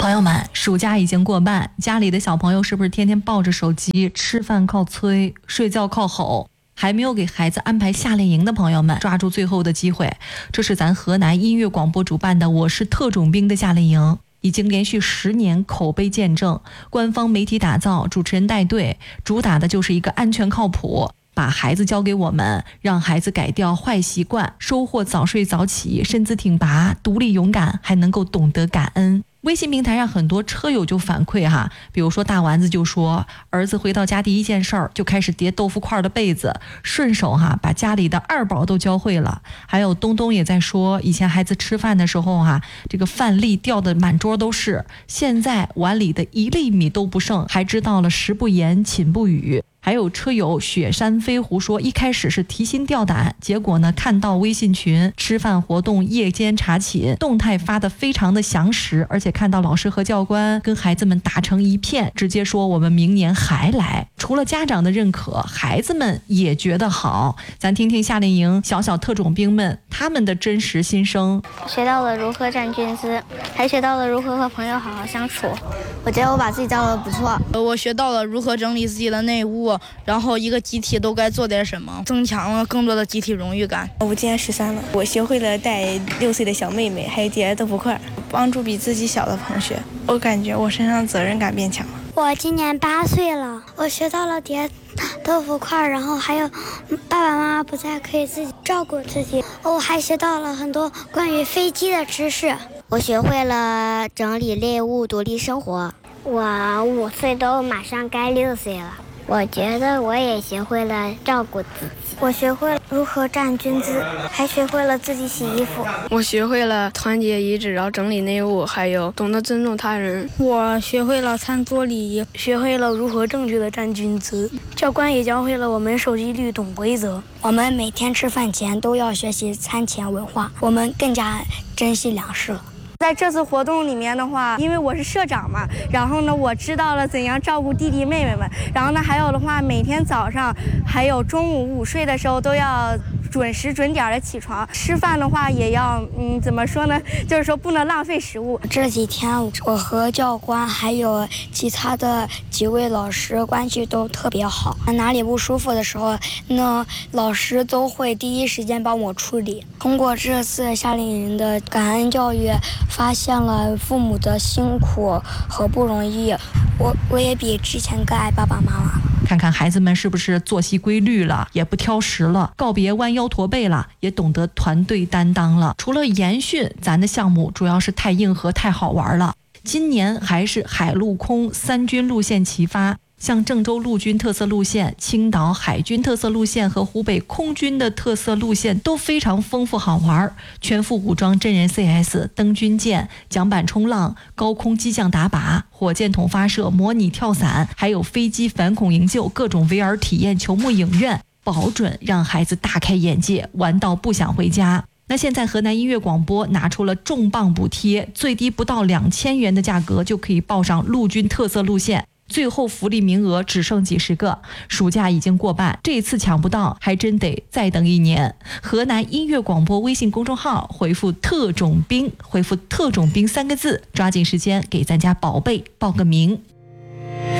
朋友们，暑假已经过半，家里的小朋友是不是天天抱着手机，吃饭靠催，睡觉靠吼？还没有给孩子安排夏令营的朋友们，抓住最后的机会。这是咱河南音乐广播主办的我是特种兵的夏令营，已经连续10年口碑见证，官方媒体打造，主持人带队，主打的就是一个安全靠谱。把孩子交给我们，让孩子改掉坏习惯，收获早睡早起，身姿挺拔，独立勇敢，还能够懂得感恩。微信平台上很多车友就反馈哈，比如说大丸子就说，儿子回到家第一件事儿就开始叠豆腐块的被子，顺手把家里的2宝都教会了。还有东东也在说，以前孩子吃饭的时候这个饭粒掉的满桌都是，现在碗里的1粒米都不剩，还知道了食不言寝不语。还有车友雪山飞狐说，一开始是提心吊胆，结果呢看到微信群吃饭活动夜间查寝动态发得非常的详实，而且看到老师和教官跟孩子们打成一片，直接说我们明年还来。除了家长的认可，孩子们也觉得好。咱听听夏令营小特种兵们他们的真实心声。 学到了如何站军姿，还学到了如何和朋友好好相处。我觉得我把自己教得不错。 我学到了如何整理自己的内务，然后一个集体都该做点什么，增强了更多的集体荣誉感。 我今年13了，我学会了带6岁的小妹妹，还有叠豆腐块，帮助比自己小的同学。我感觉我身上责任感变强了。 我今年8岁了，我学到了叠豆腐块，然后还有爸爸妈妈不在可以自己照顾自己。我还学到了很多关于飞机的知识。 我学会了整理内务，独立生活。 我5岁都马上该6岁了，我觉得我也学会了照顾自己。 我学会了如何站军姿，还学会了自己洗衣服。 我学会了团结一致，然后整理内务，还有懂得尊重他人。 我学会了餐桌礼仪，学会了如何正确的站军姿。教官也教会了我们守纪律、懂规则。 我们每天吃饭前都要学习餐前文化，我们更加珍惜粮食了。 在这次活动里面的话，因为我是社长嘛，然后呢，我知道了怎样照顾弟弟妹妹们。然后呢，还有的话，每天早上还有中午午睡的时候都要准时准点的起床。吃饭的话也要，怎么说呢？就是说不能浪费食物。 这几天我和教官还有其他的几位老师关系都特别好，哪里不舒服的时候，那老师都会第一时间帮我处理。通过这次夏令营的感恩教育，发现了父母的辛苦和不容易，我也比之前更爱爸爸妈妈。 看看孩子们是不是作息规律了，也不挑食了，告别弯腰驼背了，也懂得团队担当了。除了研训，咱的项目主要是太硬核太好玩了。今年还是海陆空3军路线齐发，像郑州陆军特色路线、青岛海军特色路线和湖北空军的特色路线都非常丰富好玩，全副武装真人 CS、登军舰、桨板冲浪、高空机降打靶、火箭筒发射、模拟跳伞，还有飞机反恐营救，各种 VR 体验球幕影院，保准让孩子大开眼界，玩到不想回家。那现在河南音乐广播拿出了重磅补贴，最低不到2000元的价格就可以报上陆军特色路线，最后福利名额只剩几十个，暑假已经过半，这次抢不到还真得再等1年。河南音乐广播微信公众号回复特种兵，回复特种兵3个字，抓紧时间给咱家宝贝报个名。